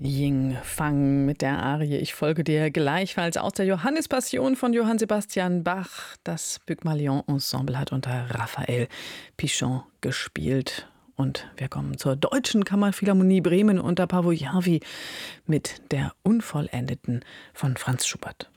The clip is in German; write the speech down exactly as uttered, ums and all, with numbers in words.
Ying Fang mit der Arie Ich folge dir, gleichfalls aus der Johannespassion von Johann Sebastian Bach. Das Pygmalion Ensemble hat unter Raphael Pichon gespielt. Und wir kommen zur Deutschen Kammerphilharmonie Bremen unter Paavo Järvi mit der Unvollendeten von Franz Schubert.